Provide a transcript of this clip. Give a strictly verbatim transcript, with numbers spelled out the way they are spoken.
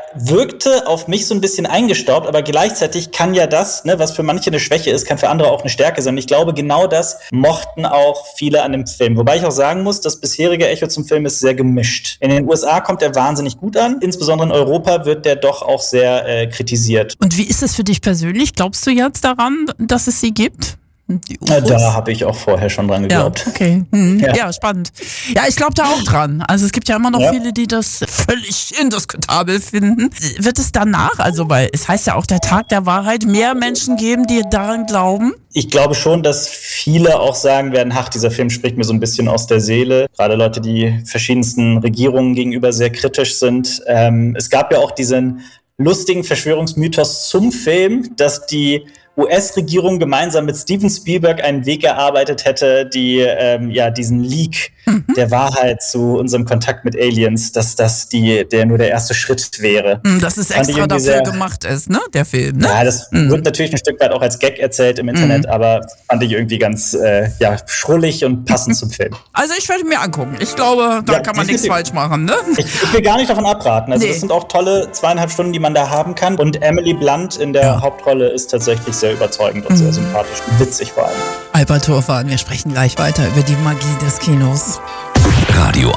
wirkte auf mich so ein bisschen eingestaubt, aber gleichzeitig kann ja das, ne, was für manche eine Schwäche ist, kann für andere auch eine Stärke sein. Ich glaube, genau das mochten auch viele an dem Film. Wobei ich auch sagen muss, das bisherige Echo zum Film ist sehr gemischt. In den U S A kommt er wahnsinnig gut an. Insbesondere in Europa wird der doch auch sehr äh, kritisiert. Und wie ist es für dich persönlich? Glaubst du jetzt daran, dass es sie gibt? Ja, da habe ich auch vorher schon dran geglaubt. Ja, okay. Hm. Ja. ja, spannend. Ja, ich glaube da auch dran. Also es gibt ja immer noch ja. viele, die das völlig indiskutabel finden. Wird es danach, also weil es heißt ja auch der Tag der Wahrheit, mehr Menschen geben, die daran glauben? Ich glaube schon, dass viele auch sagen werden, ach, dieser Film spricht mir so ein bisschen aus der Seele. Gerade Leute, die verschiedensten Regierungen gegenüber sehr kritisch sind. Ähm, es gab ja auch diesen lustigen Verschwörungsmythos zum Film, dass die U S-Regierung gemeinsam mit Steven Spielberg einen Weg erarbeitet hätte, die ähm, ja diesen Leak mhm. der Wahrheit zu unserem Kontakt mit Aliens, dass das die der nur der erste Schritt wäre. Dass es extra dafür sehr, gemacht ist, ne, der Film. Ne? Ja, das mhm. wird natürlich ein Stück weit auch als Gag erzählt im Internet, mhm. aber fand ich irgendwie ganz äh, ja schrullig und passend zum Film. Also ich werde mir angucken. Ich glaube, da ja, kann man nichts falsch machen. Ne? Ich, ich will gar nicht davon abraten. Also nee. das sind auch tolle zweieinhalb Stunden, die man da haben kann. Und Emily Blunt in der ja. Hauptrolle ist tatsächlich sehr überzeugend und mhm. sehr sympathisch und witzig vor allem. Albert Hofmann, wir sprechen gleich weiter über die Magie des Kinos. Radio